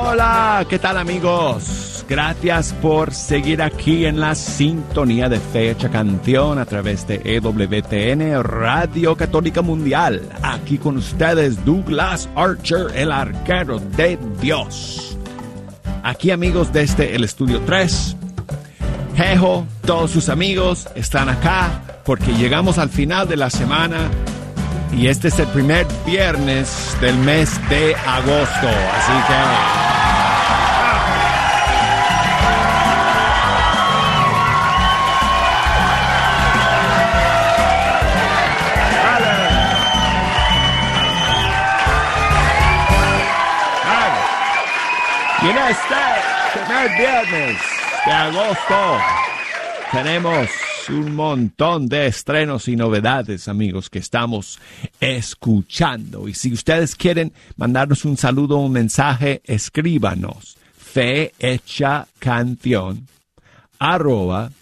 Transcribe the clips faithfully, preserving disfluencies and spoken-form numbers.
Hola, ¿qué tal amigos? Gracias por seguir aquí en la sintonía de Fecha Canción a través de E W T N Radio Católica Mundial. Aquí con ustedes Douglas Archer, el arquero de Dios. Aquí amigos desde el Estudio tres. Jejo, todos sus amigos están acá porque llegamos al final de la semana y este es el primer viernes del mes de agosto. Así que... Y en este primer viernes de agosto tenemos un montón de estrenos y novedades, amigos, que estamos escuchando. Y si ustedes quieren mandarnos un saludo o un mensaje, escríbanos fe hecha canción arroba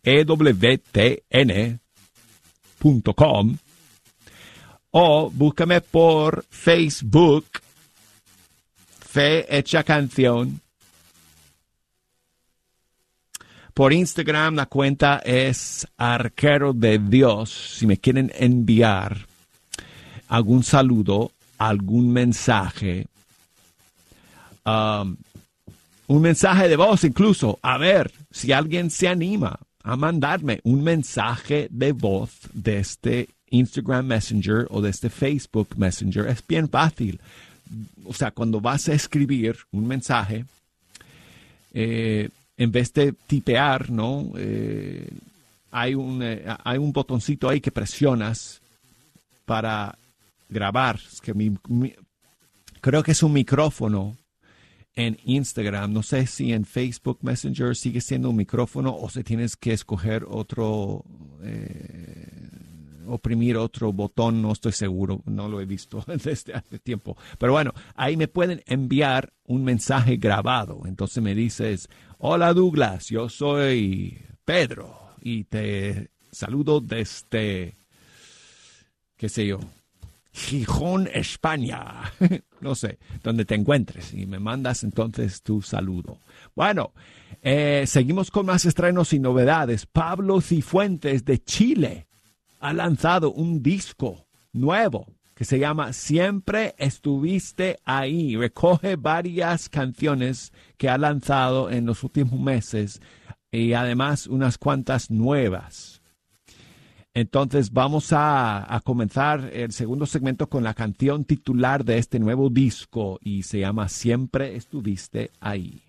ewtn punto com o búscame por Facebook Fe Hecha Canción. Por Instagram la cuenta es Arquero de Dios. Si me quieren enviar algún saludo, algún mensaje, um, un mensaje de voz incluso, a ver si alguien se anima a mandarme un mensaje de voz de este Instagram Messenger o de este Facebook Messenger. Es bien fácil. O sea, cuando vas a escribir un mensaje, eh, en vez de tipear, ¿no? Eh, hay un, eh, hay un botoncito ahí que presionas para grabar. Es que mi, mi, creo que es un micrófono en Instagram. No sé si en Facebook Messenger sigue siendo un micrófono o si tienes que escoger otro... Eh, oprimir otro botón, no estoy seguro, no lo he visto desde hace tiempo. Pero bueno, ahí me pueden enviar un mensaje grabado. Entonces me dices, hola Douglas, yo soy Pedro y te saludo desde, qué sé yo, Gijón, España. No sé, donde te encuentres. Y me mandas entonces tu saludo. Bueno, eh, seguimos con más estrenos y novedades. Pablo Cifuentes de Chile ha lanzado un disco nuevo que se llama Siempre Estuviste Ahí. Recoge varias canciones que ha lanzado en los últimos meses y además unas cuantas nuevas. Entonces vamos a, a comenzar el segundo segmento con la canción titular de este nuevo disco y se llama Siempre Estuviste Ahí.